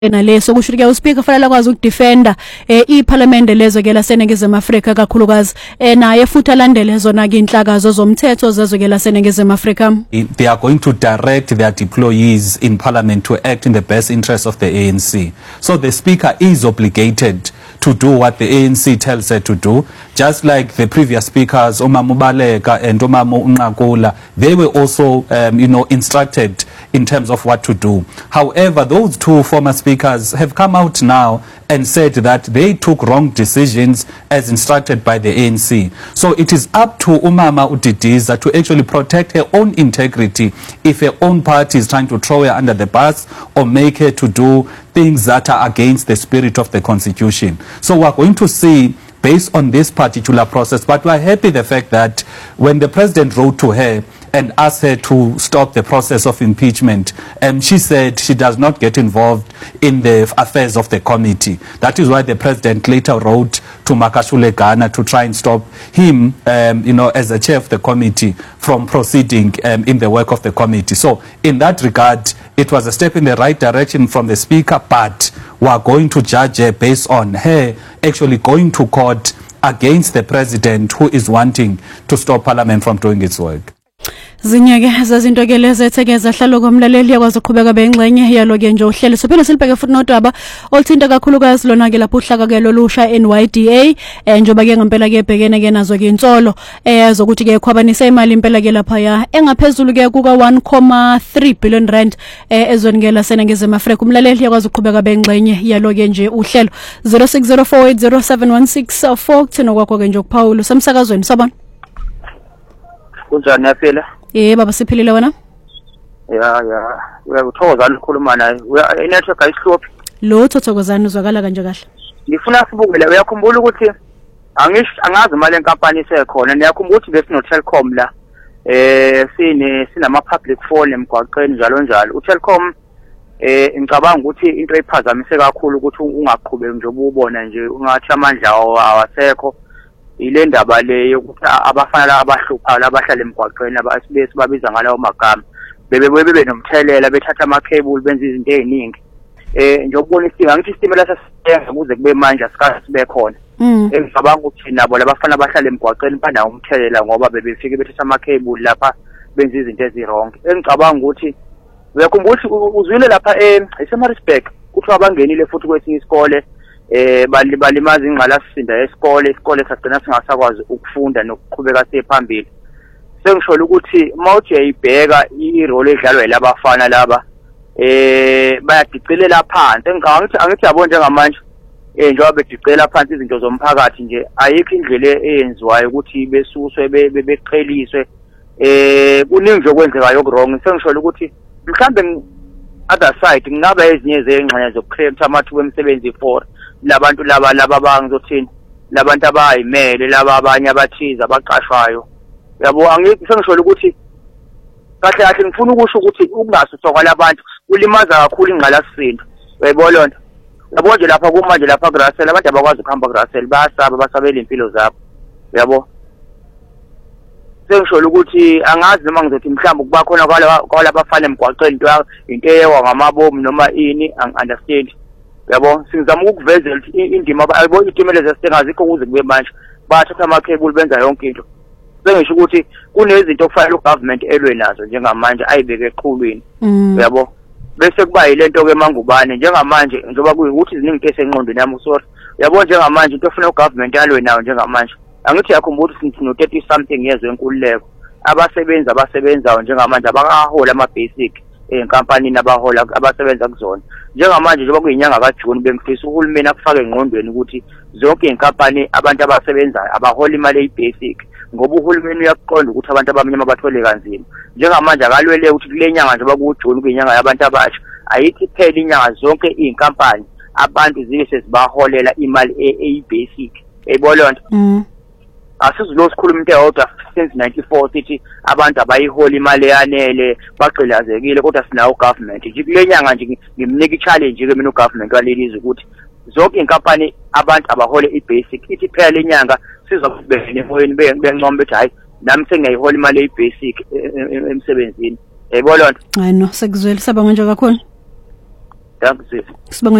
naleso kusho ukuthi uSpeaker fanele akwazi ukudefenda iParliament lezo ke laseNingizimu Afrika kakhulukazi naye futhi alandele zona ke inhlakazo zomthetho zezo ke laseNingizimu Afrika. They are going to direct their deployees in Parliament to act in the best interest of the ANC. So the Speaker is obligated to do what the ANC tells her to do, just like the previous speakers, Omama Ubaleka and Omama Unqakula, they were also, instructed in terms of what to do. However, those two former speakers have come out now and said that they took wrong decisions as instructed by the ANC. So it is up to Umama Udidiza to actually protect her own integrity if her own party is trying to throw her under the bus or make her to do things that are against the spirit of the Constitution. So we're going to see based on this particular process, but we're happy the fact that when the president wrote to her and asked her to stop the process of impeachment, she said she does not get involved in the affairs of the committee. That is why the president later wrote to Makashule Ghana to try and stop him, as the chair of the committee from proceeding in the work of the committee. So in that regard, it was a step in the right direction from the speaker, but we are going to judge her based on her actually going to court against the president who is wanting to stop Parliament from doing its work. Zinyeke zazinto ke lezethekeza hlalo komlaleli yakwazi uqhubeka bengxenye yalo ke nje uhlelo sophela silibheke futhi nodaba oluthinta kakhulukazi lona ke lapho uhlaka ke lolusha NYDA njoba ke ngempela ke ebhekene ke nazo ke insolo zokuthi ke khwabanisa imali impela ke lapha ya engaphezulu ke kuka 1.3 billion rand ezweni ke laseNingizimu Afrika. Umlaleli yakwazi uqhubeka bengxenye yalo ke nje uhlelo 0604807164 kuthina kwakho ke nje uPaul samsakazweni sabona kunjani yaphela? Baba siphilile wena? Ya uyakuthokoza ukukhuluma naye. Inetwork ayihluphi. Lo Thokozani uzwakala kanje kahle. Ngifuna sibukele uyakhumbula ukuthi angazi imali enkampani isekhona. Niyakhumbula ukuthi besino Telkom la. Sinama public phone emgwaqeni njalo njalo. uTelkom ngicabanga ukuthi into ephazamise kakhulu ukuthi ungaqhubeki nje ububona nje ungathi amandla awasekho. Ile ndaba le yokuthi abafana abahlupha labahlala emgwaqweni abasibabiza ngalawo magama bebe nomthelela bethatha ama cable benza izinto eziningi njengobona isinga ngithi isitimela sasiyenza kuze kube manje asikaze sibe khona ngicabanga ukuthi nabo labafana abahlala emgwaqweni banawo umthelela ngoba bebefike bethatha ama cable lapha benza izinto ezirong. Engicabanga ukuthi uyakhumbula ukuthi uzwile lapha eSemarisburg kuthiwa abangenile futhi kwesinye isikole balimaza ingqalasisinda yesikole sagcina singasakwazi ukufunda nokuqhubeka siphambili. Sengisho ukuthi mawuthi uyayibheka irole edlalwa yilabafana laba bayadicelela phansi. Angithi yabo njengamanje njengoba bedicela phansi izinto zomphakathi nje ayikho indlela eyenziwayo ukuthi besuswe beqheliswe kuningi nje okwenzekayo okurong. Sengisho ukuthi mhlambe other side ngaba ezinye zengxenye zokucreate amathuba emisebenzi for labantu laba bangizothini labantu abayimele laba abanye abathiza abaqashwayo. Yabo angisengisho ukuthi kahle ngifuna ukusho ukuthi ukungasuthoka labantu kulimaza kakhulu ingqalasisinda. Uyayibona lonto? Yabo nje lapha kumanje lapha Grassel abantu abakwazi ukuhamba Grassel basabela impilo zabo. Yabo sengisho ukuthi angazi noma ngizothi mhlawumbe kuba khona kwalabafana emgwaqeni into eyewa ngamabomu noma ini understand. Yabo sizama ukuvezela ukuthi indima ayibona itimela zesingazikho kuze kube manje bathatha ama cable benza yonke into. Sengisho ukuthi kunezinto okufanele ugovernment elwe nazo njengamanje ayibeke eqhulwini. Yabo bese kuba yilento ke mangubane njengamanje njoba kuyukuthi iziningi into esenqondweni yami sorry. Yabo njengamanje into efuna ugovernment alwe nayo njengamanje angithi yakhumbula ukuthi no 30 something years wenkululeko abasebenzayo njengamanje abakahola ama basic enkampanini abahola abasebenza kuzona. Njengamanje njengoba kuyinyanga kaJune bengifisa uhulumeni akufake engqondweni ukuthi zonke inkampani abantu abasebenzayo abahola imali eyibasic ngoba uhulumeni uyaqonda ukuthi abantu abamnyama bathole kanzima. Njengamanje akalwele ukuthi kule nyanga njengoba kuJune kuyinyanga yabantu abasha ayithi phela inyanga zonke inkampani abantu zibe sezibaholela imali eyibasic. Uyayibona lonto? Asizulo sikhuluma into eyodwa since 94 sithi abantu abayihola imali yanele bagqilazekile kodwa sinawo government nje kule nyanga nje ngimnika i-challenge ke mina ugovernment walelizwe ukuthi zonke inkampani abantu abahole i-basic ithi phela lenyanga sizokubeka emoyeni bencoma bethi hayi nami sengiyayihola imali eyi-basic emsebenzini. Yayibona lonto? Hayi no sekuzwela saba nje kakhulu. Thank you. Sibonga